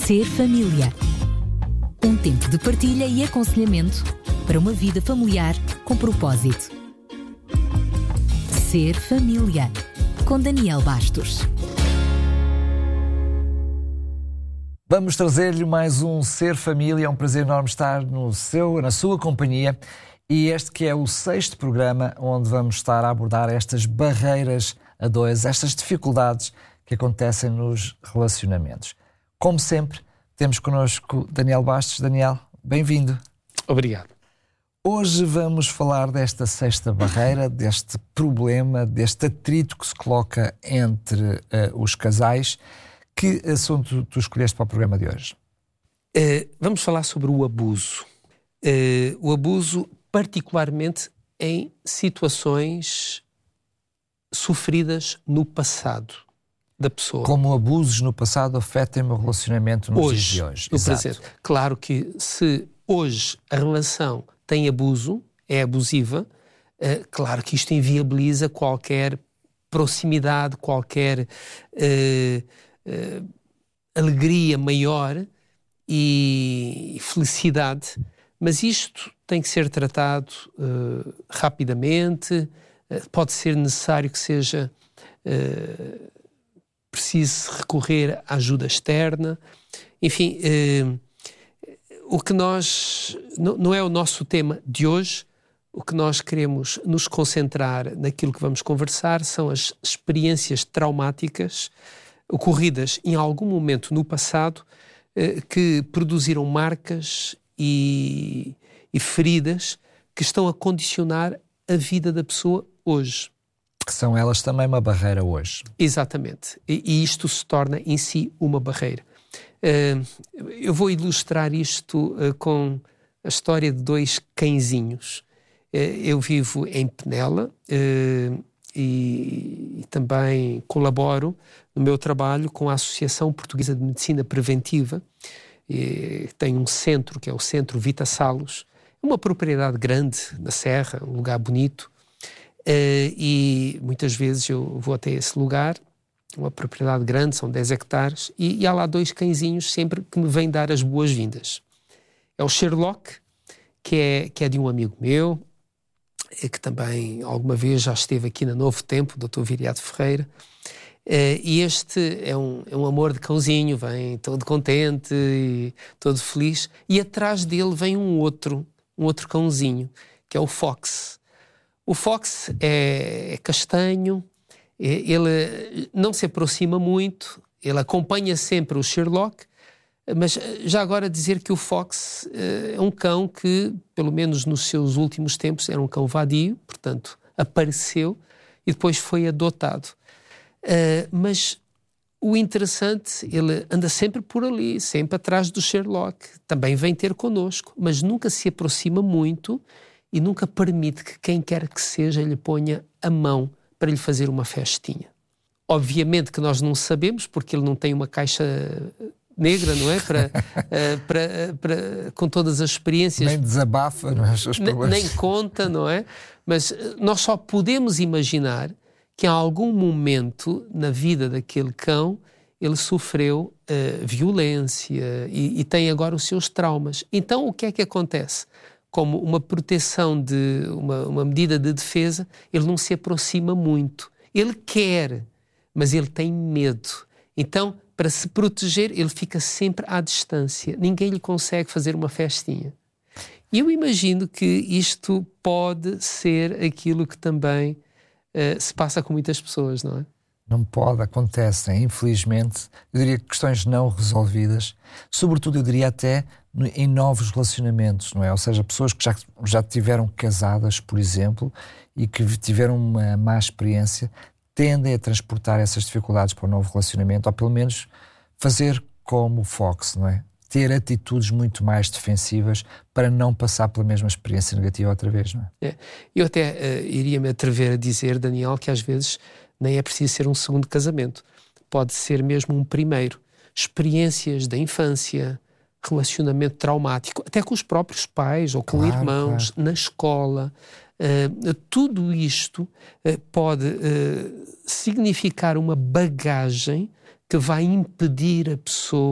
Ser família. Um tempo de partilha e aconselhamento para uma vida familiar com propósito. Ser família. Com Daniel Bastos. Vamos trazer-lhe mais um Ser Família. É um prazer enorme estar na sua companhia. E este que é o 6º programa onde vamos estar a abordar estas barreiras a dois, estas dificuldades que acontecem nos relacionamentos. Como sempre, temos connosco Daniel Bastos. Daniel, bem-vindo. Obrigado. Hoje vamos falar desta 6ª barreira, deste problema, deste atrito que se coloca entre os casais. Que assunto tu escolheste para o programa de hoje? Vamos falar sobre o abuso. O abuso, particularmente em situações sofridas no passado da pessoa. Como abusos no passado afetam o meu relacionamento nos dias de hoje. No presente. Claro que se hoje a relação tem abuso, é abusiva, claro que isto inviabiliza qualquer proximidade, qualquer alegria maior e felicidade, mas isto tem que ser tratado rapidamente. Pode ser necessário que seja preciso recorrer à ajuda externa. Enfim, o que nós não é o nosso tema de hoje. O que nós queremos nos concentrar naquilo que vamos conversar são as experiências traumáticas ocorridas em algum momento no passado que produziram marcas e feridas que estão a condicionar a vida da pessoa hoje. Que são elas também uma barreira hoje. Exatamente. E isto se torna em si uma barreira. Eu vou ilustrar isto com a história de 2 cãezinhos. Eu vivo em Penela e também colaboro no meu trabalho com a Associação Portuguesa de Medicina Preventiva. Tem um centro, que é o Centro Vita Salus, uma propriedade grande na Serra, um lugar bonito, e muitas vezes eu vou até esse lugar, uma propriedade grande, são 10 hectares, e há lá 2 cãezinhos sempre que me vêm dar as boas-vindas. É o Sherlock, que é de um amigo meu, que também alguma vez já esteve aqui na Novo Tempo, o Dr. Viriato Ferreira, e este é um amor de cãozinho, vem todo contente e todo feliz, e atrás dele vem um outro cãozinho, que é o Fox. O Fox é castanho, ele não se aproxima muito, ele acompanha sempre o Sherlock, mas já agora dizer que o Fox é um cão que, pelo menos nos seus últimos tempos, era um cão vadio, portanto, apareceu e depois foi adotado. Mas o interessante, ele anda sempre por ali, sempre atrás do Sherlock, também vem ter connosco, mas nunca se aproxima muito e nunca permite que quem quer que seja lhe ponha a mão para lhe fazer uma festinha. Obviamente que nós não sabemos, porque ele não tem uma caixa negra, não é? Para com todas as experiências. Nem desabafa, não é? Os problemas. Nem conta, não é? Mas nós só podemos imaginar que em algum momento na vida daquele cão ele sofreu violência e tem agora os seus traumas. Então o que é que acontece? Como uma proteção, uma medida de defesa, ele não se aproxima muito. Ele quer, mas ele tem medo. Então, para se proteger, ele fica sempre à distância. Ninguém lhe consegue fazer uma festinha. E eu imagino que isto pode ser aquilo que também se passa com muitas pessoas, não é? Não pode, acontecem, infelizmente, eu diria que questões não resolvidas, sobretudo eu diria até em novos relacionamentos, não é? Ou seja, pessoas que já tiveram casadas, por exemplo, e que tiveram uma má experiência, tendem a transportar essas dificuldades para o novo relacionamento, ou pelo menos fazer como o Fox, não é? Ter atitudes muito mais defensivas para não passar pela mesma experiência negativa outra vez, não é? Eu até iria me atrever a dizer, Daniel, que às vezes nem é preciso ser um segundo casamento. Pode ser mesmo um primeiro. Experiências da infância, relacionamento traumático, até com os próprios pais ou com irmãos, na escola. Tudo isto pode significar uma bagagem que vai impedir a pessoa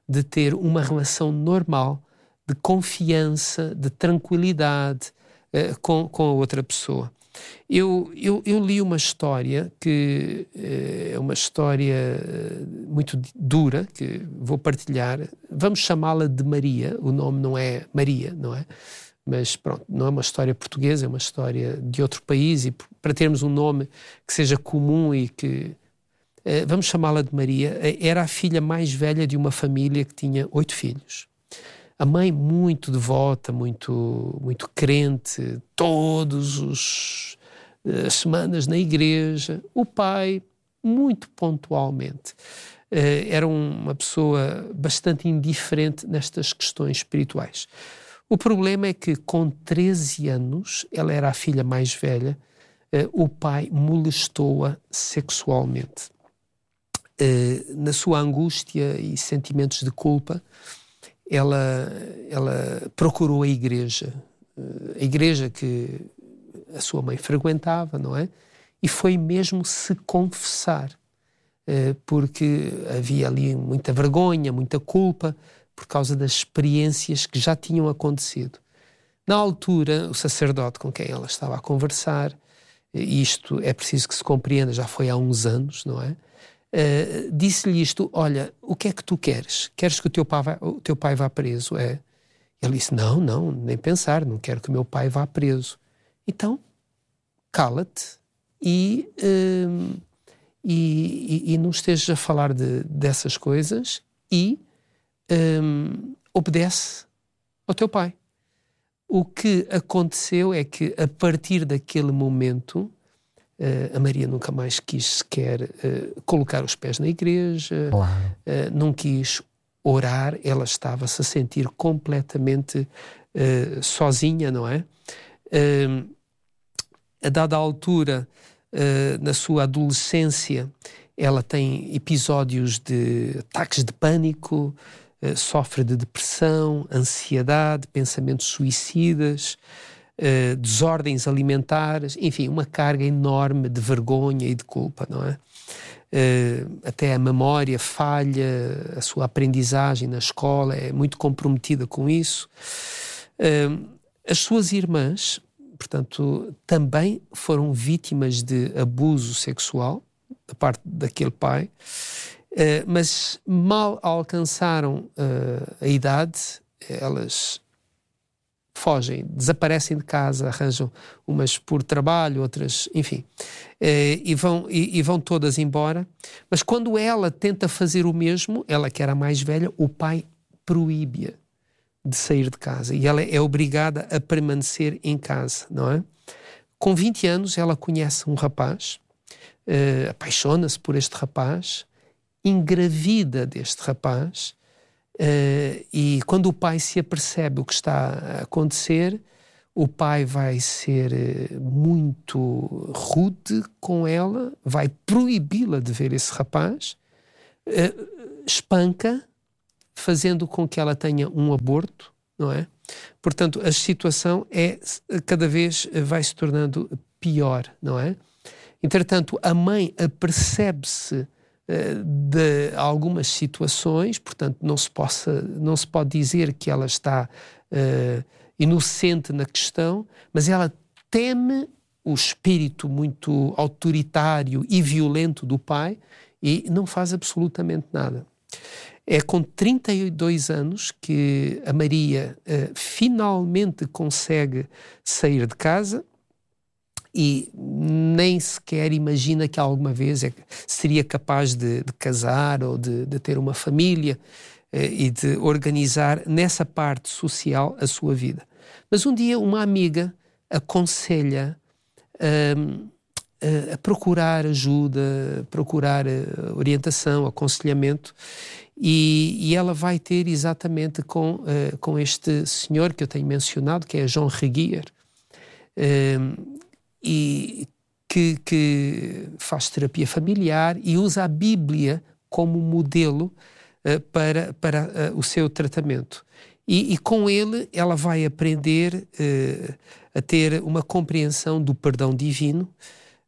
de ter uma relação normal, de confiança, de tranquilidade com a outra pessoa. Eu li uma história que é uma história muito dura, que vou partilhar. Vamos chamá-la de Maria. O nome não é Maria, não é? Mas pronto, não é uma história portuguesa, é uma história de outro país, e para termos um nome que seja comum e que... vamos chamá-la de Maria. Era a filha mais velha de uma família que tinha 8 filhos. A mãe muito devota, muito crente, todas as semanas na igreja. O pai, muito pontualmente. Era uma pessoa bastante indiferente nestas questões espirituais. O problema é que, com 13 anos, ela era a filha mais velha, o pai molestou-a sexualmente. Na sua angústia e sentimentos de culpa, ela procurou a igreja que a sua mãe frequentava, não é? E foi mesmo se confessar, porque havia ali muita vergonha, muita culpa, por causa das experiências que já tinham acontecido. Na altura, o sacerdote com quem ela estava a conversar, isto é preciso que se compreenda, já foi há uns anos, não é? Disse-lhe isto: olha, o que é que tu queres? Queres que o teu pai vá preso? Ele disse: não, nem pensar, não quero que o meu pai vá preso. Então, cala-te e não estejas a falar dessas coisas e obedece ao teu pai. O que aconteceu é que, a partir daquele momento, a Maria nunca mais quis sequer colocar os pés na igreja, Claro. Não quis orar, ela estava-se a sentir completamente sozinha, não é? A dada altura, na sua adolescência, ela tem episódios de ataques de pânico, sofre de depressão, ansiedade, pensamentos suicidas, desordens alimentares, enfim, uma carga enorme de vergonha e de culpa, não é? Até a memória falha, a sua aprendizagem na escola é muito comprometida com isso. As suas irmãs, portanto, também foram vítimas de abuso sexual da parte daquele pai, mas mal alcançaram a idade, elas fogem, desaparecem de casa, arranjam umas por trabalho, outras, enfim, e vão todas embora. Mas quando ela tenta fazer o mesmo, ela que era a mais velha, o pai proíbe-a de sair de casa e ela é obrigada a permanecer em casa, não é? Com 20 anos ela conhece um rapaz, apaixona-se por este rapaz, engravida deste rapaz, e quando o pai se apercebe o que está a acontecer, o pai vai ser muito rude com ela, vai proibi-la de ver esse rapaz, espanca, fazendo com que ela tenha um aborto, não é? Portanto, a situação cada vez vai se tornando pior, não é? Entretanto, a mãe apercebe-se de algumas situações, portanto não se pode dizer que ela está inocente na questão, mas ela teme o espírito muito autoritário e violento do pai e não faz absolutamente nada. É com 32 anos que a Maria finalmente consegue sair de casa e nem sequer imagina que alguma vez seria capaz de casar ou de ter uma família e de organizar nessa parte social a sua vida. Mas um dia uma amiga aconselha a procurar ajuda, procurar orientação, aconselhamento, e ela vai ter exatamente com este senhor que eu tenho mencionado, que é Jean Reguier, e que faz terapia familiar e usa a Bíblia como modelo para o seu tratamento. E com ele ela vai aprender a ter uma compreensão do perdão divino,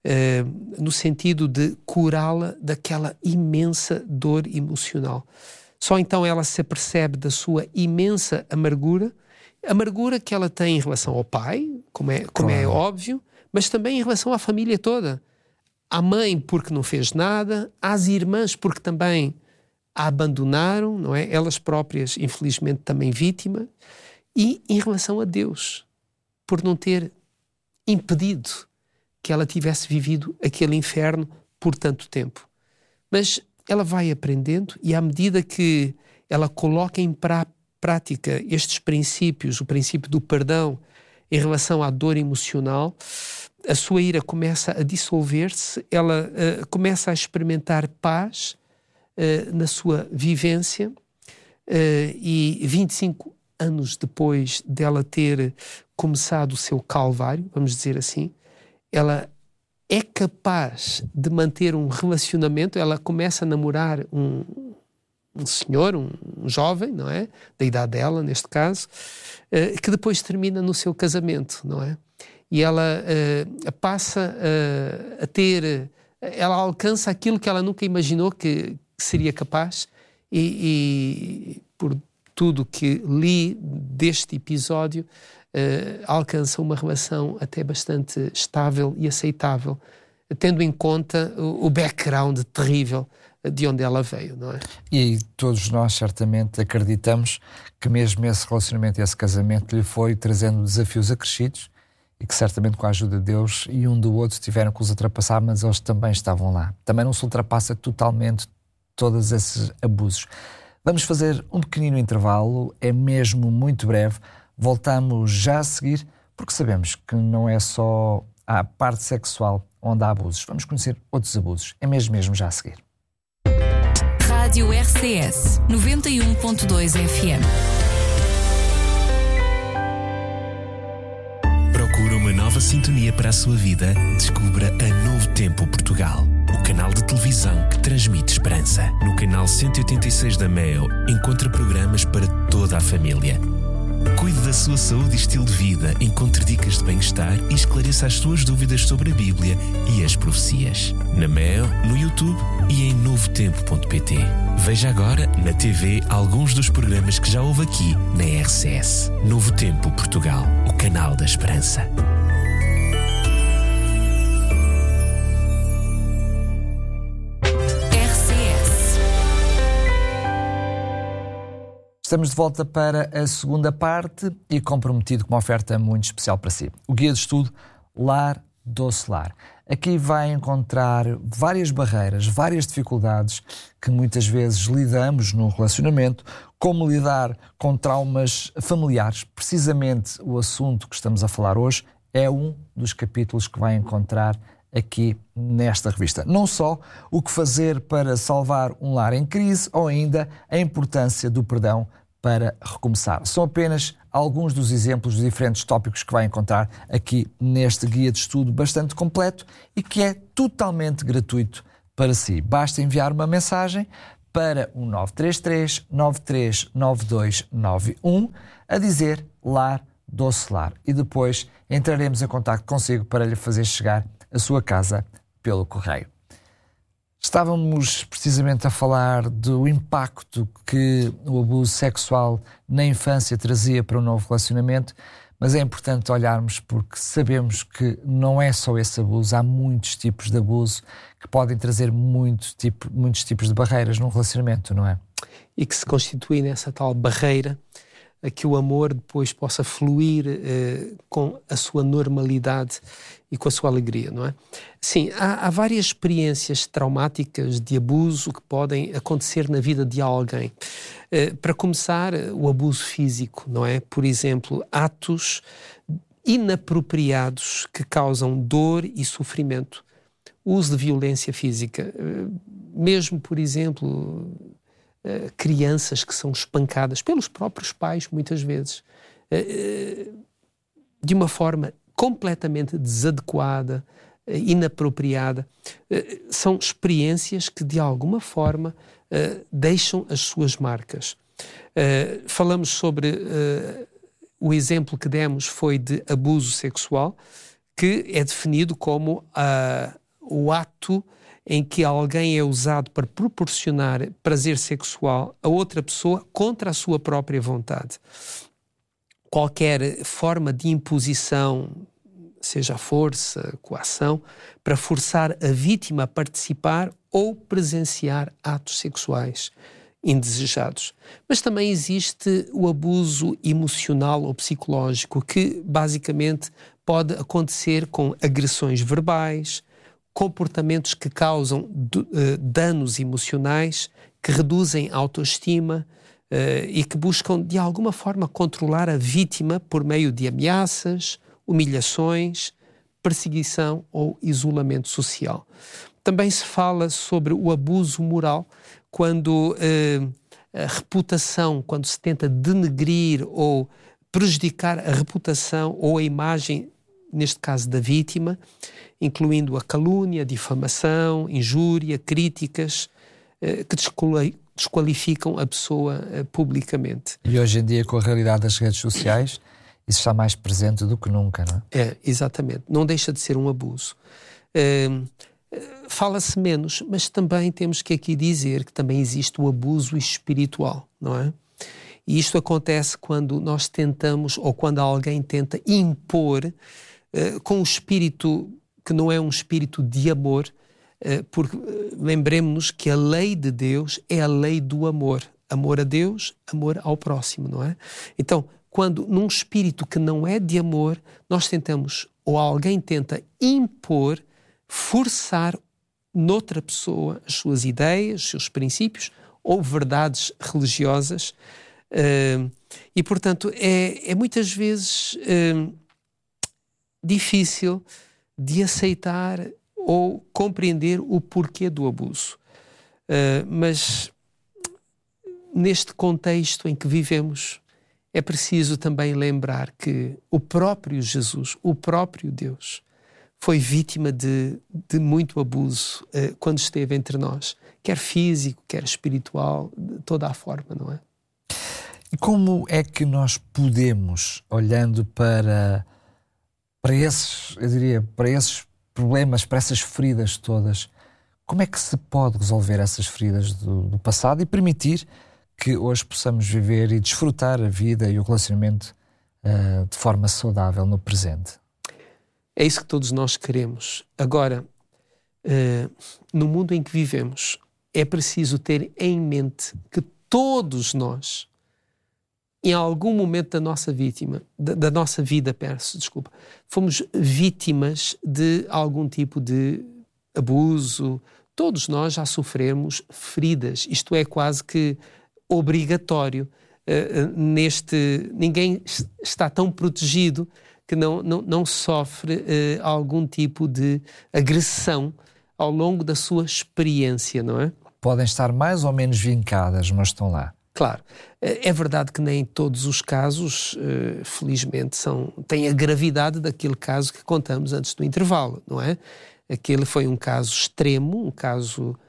no sentido de curá-la daquela imensa dor emocional. Só então ela se apercebe da sua imensa amargura que ela tem em relação ao pai, como é óbvio, mas também em relação à família toda. À mãe porque não fez nada, às irmãs porque também a abandonaram, não é? Elas próprias, infelizmente, também vítimas, e em relação a Deus, por não ter impedido que ela tivesse vivido aquele inferno por tanto tempo. Mas ela vai aprendendo, e à medida que ela coloca em prática estes princípios, o princípio do perdão em relação à dor emocional, a sua ira começa a dissolver-se, ela começa a experimentar paz na sua vivência, e 25 anos depois dela ter começado o seu calvário, vamos dizer assim, ela é capaz de manter um relacionamento. Ela começa a namorar um senhor, um jovem, não é? Da idade dela, neste caso, que depois termina no seu casamento, não é? E ela passa a ter... Ela alcança aquilo que ela nunca imaginou que seria capaz, e por tudo que li deste episódio, alcança uma relação até bastante estável e aceitável, tendo em conta o background terrível de onde ela veio, não é? E todos nós certamente acreditamos que mesmo esse relacionamento, esse casamento, lhe foi trazendo desafios acrescidos, e que certamente com a ajuda de Deus e um do outro tiveram que os ultrapassar, mas eles também estavam lá. Também não se ultrapassa totalmente todos esses abusos. Vamos fazer um pequenino intervalo, é mesmo muito breve. Voltamos já a seguir, porque sabemos que não é só a parte sexual onde há abusos. Vamos conhecer outros abusos. É mesmo já a seguir. Rádio RCS 91.2 FM. Procura uma nova sintonia para a sua vida? Descubra a Novo Tempo Portugal, o canal de televisão que transmite esperança. No canal 186 da Meo, encontra programas para toda a família. Cuide da sua saúde e estilo de vida, encontre dicas de bem-estar e esclareça as suas dúvidas sobre a Bíblia e as profecias. Na Meo, no YouTube e em novotempo.pt. Veja agora na TV alguns dos programas que já houve aqui na RCS. Novo Tempo Portugal, o canal da esperança. Estamos de volta para a segunda parte e comprometido com uma oferta muito especial para si. O guia de estudo Lar Doce Lar. Aqui vai encontrar várias barreiras, várias dificuldades que muitas vezes lidamos no relacionamento, como lidar com traumas familiares. Precisamente o assunto que estamos a falar hoje é um dos capítulos que vai encontrar aqui nesta revista. Não só o que fazer para salvar um lar em crise, ou ainda a importância do perdão para recomeçar. São apenas alguns dos exemplos de diferentes tópicos que vai encontrar aqui neste guia de estudo bastante completo e que é totalmente gratuito para si. Basta enviar uma mensagem para o 933 939291 a dizer Lar Doce Lar, e depois entraremos em contacto consigo para lhe fazer chegar a sua casa pelo correio. Estávamos precisamente a falar do impacto que o abuso sexual na infância trazia para um novo relacionamento, mas é importante olharmos porque sabemos que não é só esse abuso, há muitos tipos de abuso que podem trazer muitos tipos de barreiras num relacionamento, não é? E que se constitui nessa tal barreira a que o amor depois possa fluir com a sua normalidade e com a sua alegria, não é? Sim, há várias experiências traumáticas de abuso que podem acontecer na vida de alguém. Para começar, o abuso físico, não é? Por exemplo, atos inapropriados que causam dor e sofrimento. O uso de violência física, mesmo, por exemplo, crianças que são espancadas pelos próprios pais, muitas vezes, de uma forma completamente desadequada, inapropriada. São experiências que, de alguma forma, deixam as suas marcas. Falamos sobre... o exemplo que demos foi de abuso sexual, que é definido como o ato em que alguém é usado para proporcionar prazer sexual a outra pessoa contra a sua própria vontade. Qualquer forma de imposição, seja a força, a coação, para forçar a vítima a participar ou presenciar atos sexuais indesejados. Mas também existe o abuso emocional ou psicológico, que basicamente pode acontecer com agressões verbais, comportamentos que causam danos emocionais, que reduzem a autoestima e que buscam de alguma forma controlar a vítima por meio de ameaças, humilhações, perseguição ou isolamento social. Também se fala sobre o abuso moral, quando a reputação, quando se tenta denegrir ou prejudicar a reputação ou a imagem, neste caso da vítima, incluindo a calúnia, a difamação, injúria, críticas, que desqualificam a pessoa publicamente. E hoje em dia, com a realidade das redes sociais, isso está mais presente do que nunca, não é? É, exatamente. Não deixa de ser um abuso. Fala-se menos, mas também temos que aqui dizer que também existe o abuso espiritual, não é? E isto acontece quando nós tentamos, ou quando alguém tenta impor com um espírito que não é um espírito de amor, porque lembremos-nos que a lei de Deus é a lei do amor. Amor a Deus, amor ao próximo, não é? Então, quando num espírito que não é de amor, nós tentamos, ou alguém tenta impor, forçar noutra pessoa as suas ideias, os seus princípios ou verdades religiosas, e portanto é muitas vezes difícil de aceitar ou compreender o porquê do abuso. Mas neste contexto em que vivemos, é preciso também lembrar que o próprio Jesus, o próprio Deus, foi vítima de muito abuso quando esteve entre nós, quer físico, quer espiritual, de toda a forma, não é? E como é que nós podemos, olhando para esses, eu diria, para esses problemas, para essas feridas todas, como é que se pode resolver essas feridas do passado e permitir que hoje possamos viver e desfrutar a vida e o relacionamento de forma saudável no presente? É isso que todos nós queremos. Agora, no mundo em que vivemos, é preciso ter em mente que todos nós, em algum momento da nossa vida, fomos vítimas de algum tipo de abuso. Todos nós já sofremos feridas. Isto é quase que obrigatório. Ninguém está tão protegido que não sofre algum tipo de agressão ao longo da sua experiência, não é? Podem estar mais ou menos vincadas, mas estão lá. Claro. É verdade que nem todos os casos, felizmente, têm a gravidade daquele caso que contamos antes do intervalo, não é? Aquele foi um caso extremo, um caso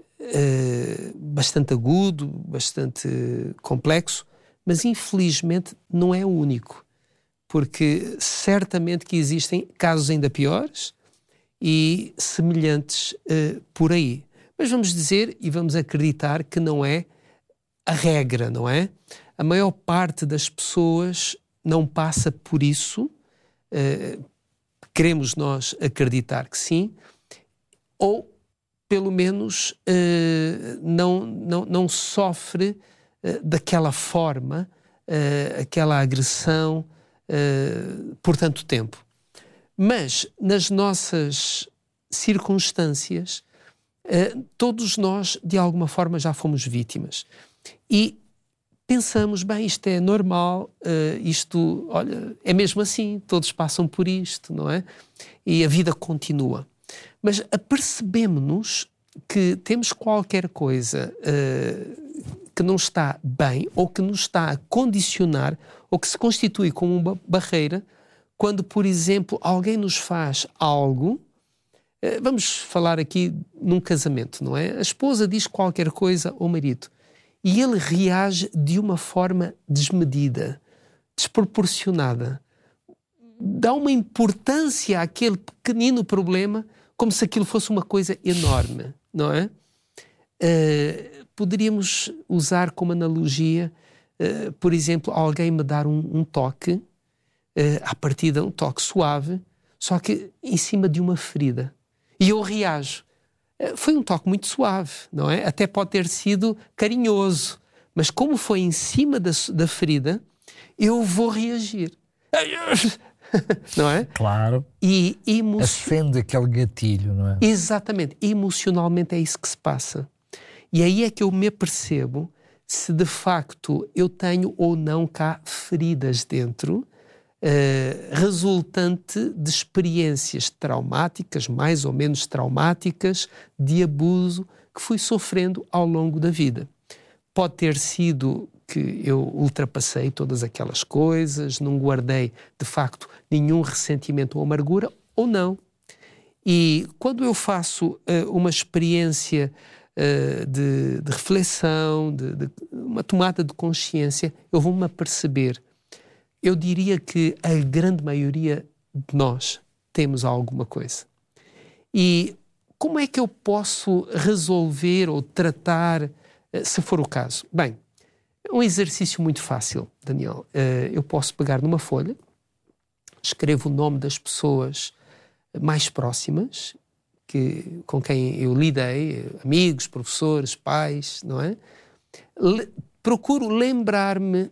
bastante agudo, bastante complexo, mas infelizmente não é o único. Porque certamente que existem casos ainda piores e semelhantes por aí. Mas vamos dizer e vamos acreditar que não é a regra, não é? A maior parte das pessoas não passa por isso, queremos nós acreditar que sim, ou pelo menos não sofre daquela forma, aquela agressão, por tanto tempo. Mas nas nossas circunstâncias, todos nós de alguma forma já fomos vítimas e pensamos, bem, isto é normal, isto, olha, é mesmo assim, todos passam por isto, não é? E a vida continua. Mas apercebemos-nos que temos qualquer coisa que não está bem ou que nos está a condicionar ou que se constitui como uma barreira quando, por exemplo, alguém nos faz algo. Vamos falar aqui num casamento, não é? A esposa diz qualquer coisa ao marido e ele reage de uma forma desmedida, desproporcionada. Dá uma importância àquele pequenino problema como se aquilo fosse uma coisa enorme, não é? Poderíamos usar como analogia, por exemplo, alguém me dar um toque, à partida um toque suave, só que em cima de uma ferida. E eu reajo. Foi um toque muito suave, não é? Até pode ter sido carinhoso, mas como foi em cima da ferida, eu vou reagir. Não é? Claro. E acende aquele gatilho, não é? Exatamente. Emocionalmente é isso que se passa. E aí é que eu me apercebo se de facto eu tenho ou não cá feridas dentro, resultante de experiências traumáticas, mais ou menos traumáticas, de abuso que fui sofrendo ao longo da vida. Pode ter sido que eu ultrapassei todas aquelas coisas, não guardei de facto nenhum ressentimento ou amargura, ou não. E quando eu faço uma experiência de reflexão, de uma tomada de consciência, eu vou-me aperceber. Eu diria que a grande maioria de nós temos alguma coisa. E como é que eu posso resolver ou tratar, se for o caso? Bem, é um exercício muito fácil, Daniel. Eu posso pegar numa folha, escrevo o nome das pessoas mais próximas, com quem eu lidei, amigos, professores, pais, não é? Procuro lembrar-me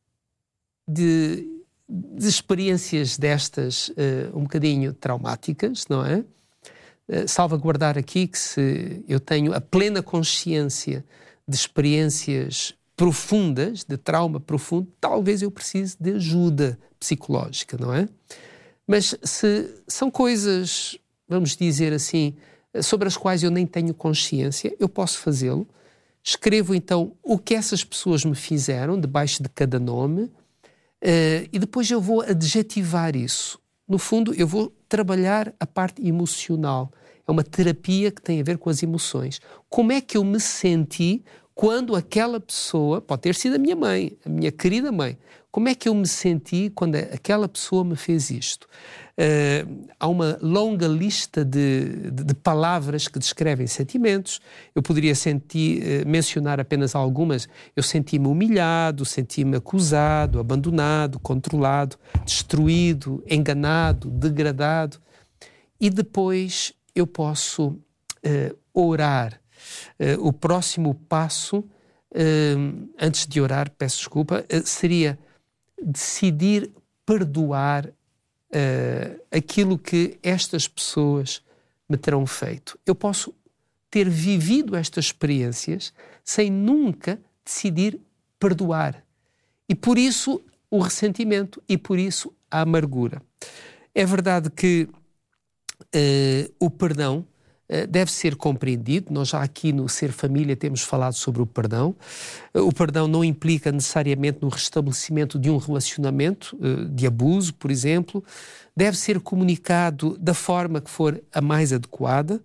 de experiências destas um bocadinho traumáticas, não é? Salvaguardar aqui que se eu tenho a plena consciência de experiências profundas, de trauma profundo, talvez eu precise de ajuda psicológica, não é? Mas se são coisas, vamos dizer assim, sobre as quais eu nem tenho consciência, eu posso fazê-lo. Escrevo então o que essas pessoas me fizeram, debaixo de cada nome, e depois eu vou adjetivar isso. No fundo, eu vou trabalhar a parte emocional. É uma terapia que tem a ver com as emoções. Como é que eu me senti quando aquela pessoa, pode ter sido a minha mãe, a minha querida mãe, como é que eu me senti quando aquela pessoa me fez isto? Há uma longa lista de palavras que descrevem sentimentos. Eu poderia mencionar apenas algumas. Eu senti-me humilhado, senti-me acusado, abandonado, controlado, destruído, enganado, degradado. E depois eu posso orar. O próximo passo, antes de orar, peço desculpa, seria decidir perdoar aquilo que estas pessoas me terão feito. Eu posso ter vivido estas experiências sem nunca decidir perdoar. E por isso o ressentimento e por isso a amargura. É verdade que o perdão deve ser compreendido. Nós já aqui no Ser Família temos falado sobre o perdão. O perdão não implica necessariamente no restabelecimento de um relacionamento de abuso, por exemplo. Deve ser comunicado da forma que for a mais adequada.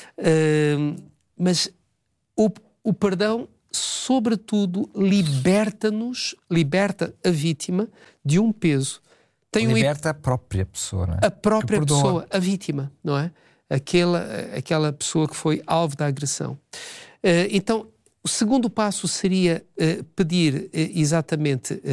Mas o perdão, sobretudo, liberta a vítima de um peso. Liberta a própria pessoa, não é? A própria pessoa, a vítima, não é? Aquela pessoa que foi alvo da agressão. Então, o segundo passo seria pedir exatamente